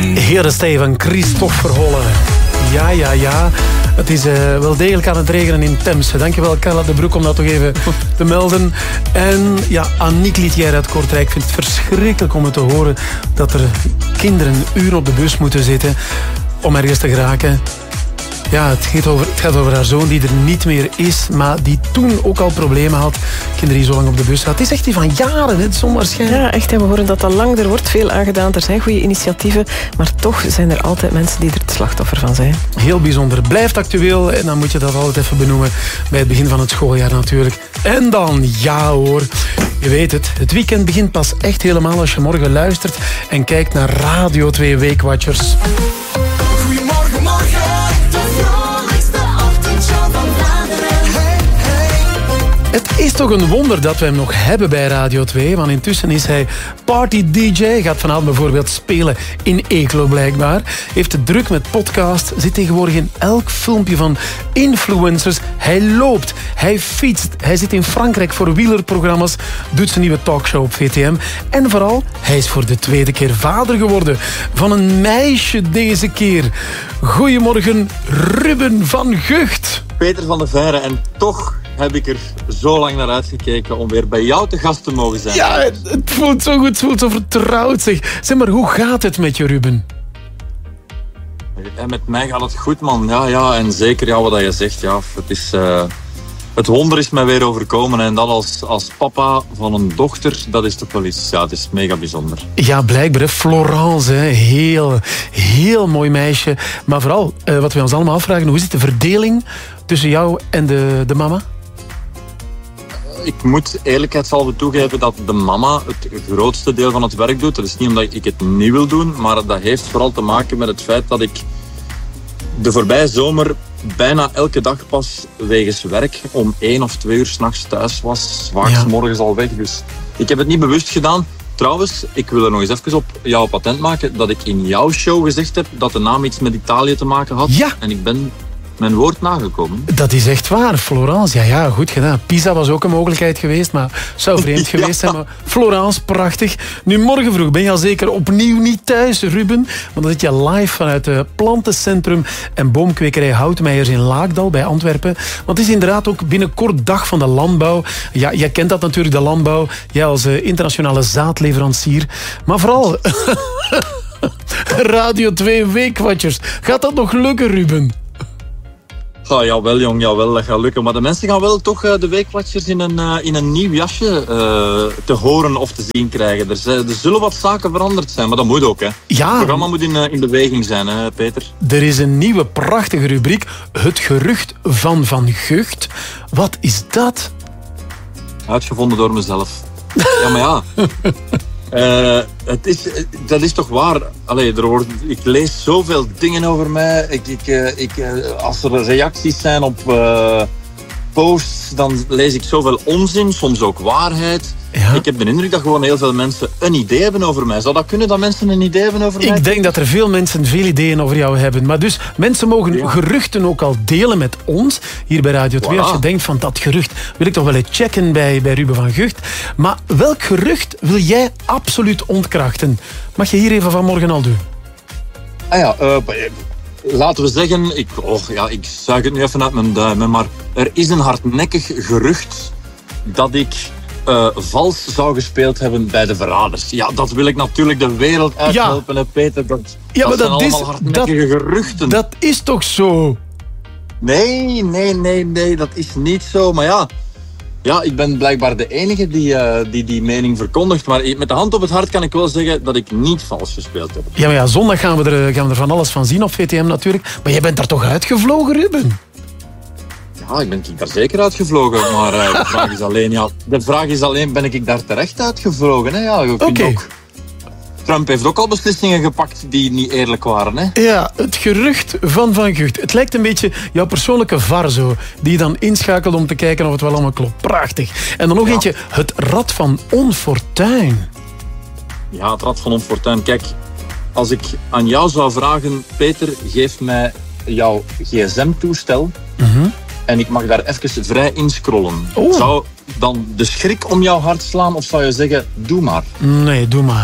Heer Steven, Christophe Verholle. Ja. Het is wel degelijk aan het regenen in Temse. Dankjewel, Carla de Broek, om dat toch even te melden. En ja, Aniek Litière uit Kortrijk. Ik vind het verschrikkelijk om het te horen dat er kinderen uren op de bus moeten zitten om ergens te geraken. Ja, het gaat over haar zoon die er niet meer is, maar die toen ook al problemen had. Kinderen die zo lang op de bus zaten. Het is echt die van jaren, het is onwaarschijnlijk. Ja, echt. We horen dat al lang. Er wordt veel aangedaan. Er zijn goede initiatieven. Maar toch zijn er altijd mensen die er het slachtoffer van zijn. Heel bijzonder. Blijft actueel. En dan moet je dat altijd even benoemen. Bij het begin van het schooljaar natuurlijk. En dan, ja hoor. Je weet het. Het weekend begint pas echt helemaal als je morgen luistert en kijkt naar Radio 2 Weekwatchers. Goedemorgen, morgen. Het is toch een wonder dat we hem nog hebben bij Radio 2, want intussen is hij party-dj, gaat vanavond bijvoorbeeld spelen in Eeklo blijkbaar, heeft het druk met podcast, zit tegenwoordig in elk filmpje van influencers, hij loopt, hij fietst, hij zit in Frankrijk voor wielerprogramma's, doet zijn nieuwe talkshow op VTM en vooral, hij is voor de tweede keer vader geworden van een meisje deze keer. Goedemorgen, Ruben van Gucht. Peter van der Veire, en toch heb ik er zo lang naar uitgekeken om weer bij jou te gast te mogen zijn. Ja, het voelt zo goed, het voelt zo vertrouwd. Zeg maar, hoe gaat het met je, Ruben? En met mij gaat het goed, man. Ja, en zeker wat je zegt. Ja, het wonder is mij weer overkomen. En dat als papa van een dochter, dat is toch wel iets. Ja, het is mega bijzonder. Ja, blijkbaar. Hè. Florence, hè. Heel mooi meisje. Maar vooral, wat we ons allemaal afvragen, hoe zit de verdeling tussen jou en de mama? Ik moet eerlijkheidshalve toegeven dat de mama het grootste deel van het werk doet. Dat is niet omdat ik het niet wil doen, maar dat heeft vooral te maken met het feit dat ik de voorbije zomer bijna elke dag pas wegens werk om 1 of 2 uur 's nachts thuis was. Vaak 's morgens al weg. Dus ik heb het niet bewust gedaan. Trouwens, ik wil er nog eens even op jouw patent maken dat ik in jouw show gezegd heb dat de naam iets met Italië te maken had. Ja. En ik ben mijn woord nagekomen. Dat is echt waar, Florence. Ja, goed gedaan. Pisa was ook een mogelijkheid geweest, maar zou vreemd geweest zijn. Maar Florence, prachtig. Nu, morgen vroeg ben je al zeker opnieuw niet thuis, Ruben. Want dan zit je live vanuit het plantencentrum en boomkwekerij Houtmeijers in Laakdal bij Antwerpen. Want het is inderdaad ook binnenkort dag van de landbouw. Ja, jij kent dat natuurlijk, de landbouw. Jij als internationale zaadleverancier. Maar vooral Radio 2 Weekwatchers. Gaat dat nog lukken, Ruben? Oh, jawel, jong, jawel, dat gaat lukken. Maar de mensen gaan wel toch de Weekwatchers in een nieuw jasje te horen of te zien krijgen. Er zullen wat zaken veranderd zijn, maar dat moet ook. Hè. Ja. Het programma moet in beweging zijn, hè, Peter. Er is een nieuwe prachtige rubriek, Het Gerucht van Van Gucht. Wat is dat? Uitgevonden door mezelf. Ja, maar ja. Dat is toch waar. Allee, ik lees zoveel dingen over mij. Als er reacties zijn op posts, dan lees ik zoveel onzin, soms ook waarheid. Ja. Ik heb de indruk dat gewoon heel veel mensen een idee hebben over mij. Zou dat kunnen, dat mensen een idee hebben over mij? Ik denk dat er veel mensen veel ideeën over jou hebben. Maar dus, mensen mogen geruchten ook al delen met ons, hier bij Radio 2. Voilà. Als je denkt van dat gerucht wil ik toch wel eens checken bij Ruben van Gucht. Maar welk gerucht wil jij absoluut ontkrachten? Mag je hier even vanmorgen al doen? Laten we zeggen, ik zuig het nu even uit mijn duimen, maar er is een hardnekkig gerucht dat ik vals zou gespeeld hebben bij de Verraders. Ja, dat wil ik natuurlijk de wereld uithelpen, hè, Peter. Dat zijn allemaal hardnekkige geruchten. Dat is toch zo? Nee, dat is niet zo. Maar ja, ik ben blijkbaar de enige die mening verkondigt. Maar met de hand op het hart kan ik wel zeggen dat ik niet vals gespeeld heb. Ja, maar zondag gaan we er van alles van zien op VTM natuurlijk. Maar jij bent daar toch uitgevlogen, Ruben? Ja, ik ben daar zeker uitgevlogen. Maar de vraag is alleen, ben ik daar terecht uitgevlogen? Hè? Ja, Trump heeft ook al beslissingen gepakt die niet eerlijk waren. Hè? Ja, het gerucht van Van Gucht. Het lijkt een beetje jouw persoonlijke VAR zo, die je dan inschakelt om te kijken of het wel allemaal klopt. Prachtig. En dan nog eentje, het Rad van Onfortuin. Ja, het Rad van Onfortuin. Kijk, als ik aan jou zou vragen, Peter, geef mij jouw gsm-toestel en ik mag daar even vrij inscrollen. Zou dan de schrik om jouw hart slaan of zou je zeggen, doe maar? Nee, doe maar.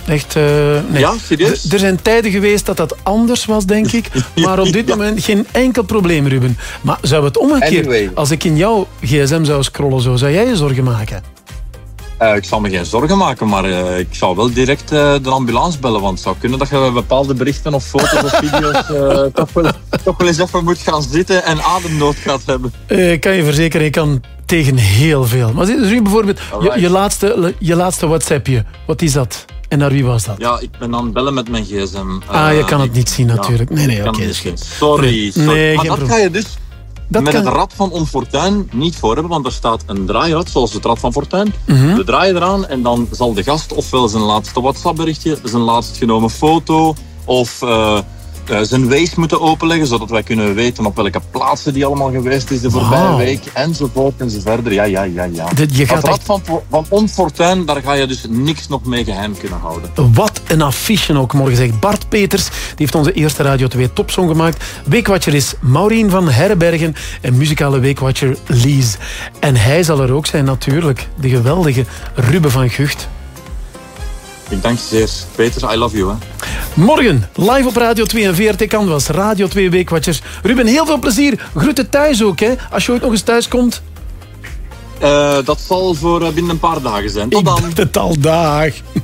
Echt, nee. Ja, serieus? Er zijn tijden geweest dat anders was, denk ik. Maar op dit moment geen enkel probleem, Ruben. Maar zou het omgekeerd, Anyway. als ik in jouw gsm zou scrollen, zou jij je zorgen maken? Ik zal me geen zorgen maken, maar ik zou wel direct de ambulance bellen. Want het zou kunnen dat je bepaalde berichten of foto's of video's toch wel eens even moet gaan zitten en ademnood gaat hebben. Ik kan je verzekeren, ik kan tegen heel veel. Maar dus nu bijvoorbeeld je laatste WhatsAppje. Wat is dat? En naar wie was dat? Ja, ik ben aan het bellen met mijn gsm. Je kan het niet zien natuurlijk. Ja, Nee, oké. Sorry. Nee, maar geen dat ga je dus Dat met kan- het Rad van Onfortuin niet voor hebben, want er staat een draaiuit, zoals het Rad van Fortuin. Mhm. We draaien eraan en dan zal de gast ofwel zijn laatste WhatsApp-berichtje, zijn laatst genomen foto of zijn Waze moeten openleggen, zodat wij kunnen weten op welke plaatsen die allemaal geweest is de voorbije Wauw. week, enzovoort enzoverder. Ja. Je gaat Het Rad echt... van Onfortuin, daar ga je dus niks nog mee geheim kunnen houden. Wat een affiche ook morgen, zegt Bart Peters. Die heeft onze eerste Radio 2 topsong gemaakt. Weekwatcher is Maureen van Herbergen en muzikale weekwatcher Lies. En hij zal er ook zijn natuurlijk, de geweldige Ruben van Gucht. Ik dank je zeer. Peter, I love you. Hè. Morgen, live op Radio 2 en VRT Canvas, Radio 2 Weekwatchers. Ruben, heel veel plezier. Groeten thuis ook, hè, als je ooit nog eens thuis komt. Dat zal voor binnen een paar dagen zijn. Tot Ik dan. dacht het al, dag.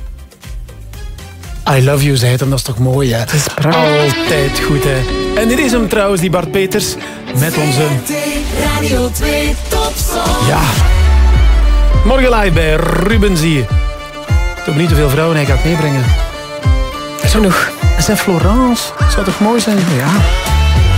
I love you, zei het, en dat is toch mooi, hè? Altijd goed, hè? En dit is hem trouwens, die Bart Peters, met onze... Radio 2 Topsong. Ja. Morgen live bij Ruben, zie je. Toch benieuwd hoeveel vrouwen hij gaat meebrengen. Genoeg. En zijn Florence. Zou toch mooi zijn? Ja.